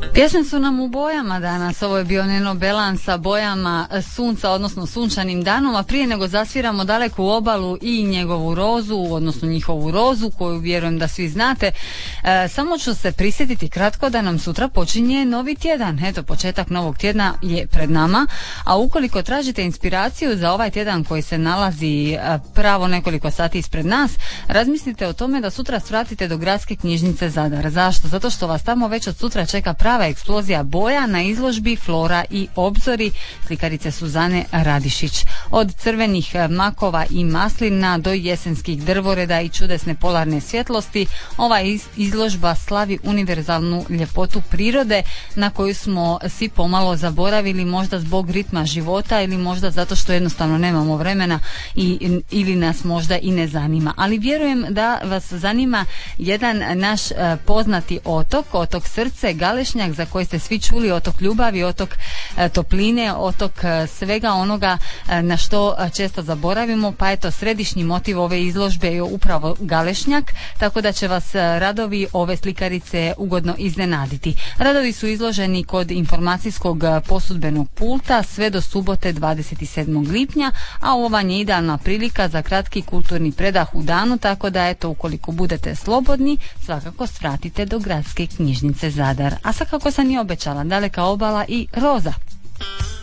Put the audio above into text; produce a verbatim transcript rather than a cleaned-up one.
Pjesme su nam u bojama danas. Ovo je bio Neno Belan sa bojama sunca, odnosno sunčanim danom, a prije nego zasviramo Daleku obalu i njegovu rozu, odnosno njihovu rozu, koju vjerujem da svi znate, e, samo ću se prisjetiti kratko da nam sutra počinje novi tjedan. Eto, početak novog tjedna je pred nama, a ukoliko tražite inspiraciju za ovaj tjedan koji se nalazi pravo nekoliko sati ispred nas, razmislite o tome da sutra svratite do Gradske knjižnice Zadar. Zašto? Zato što vas tamo već od sutra čeka prava eksplozija boja na izložbi Flora i obzori slikarice Suzane Radišić. Od crvenih makova i maslina do jesenskih drvoreda i čudesne polarne svjetlosti, ova izložba slavi univerzalnu ljepotu prirode na koju smo svi pomalo zaboravili, možda zbog ritma života ili možda zato što jednostavno nemamo vremena i, ili nas možda i ne zanima. Ali vjerujem da vas zanima jedan naš poznati otok, otok Srce, Galešnjak, za koji ste svi čuli, otok ljubavi, otok e, topline, otok e, svega onoga e, na što često zaboravimo, pa eto, središnji motiv ove izložbe je upravo Galešnjak, tako da će vas radovi ove slikarice ugodno iznenaditi. Radovi su izloženi kod informacijskog posudbenog pulta sve do subote dvadeset sedmog lipnja, a ovo vam je idealna prilika za kratki kulturni predah u danu, tako da eto, ukoliko budete slobodni, svakako svratite do Gradske knjižnice Zadar. A sad, kako sam i obećala, Daleka obala i roza.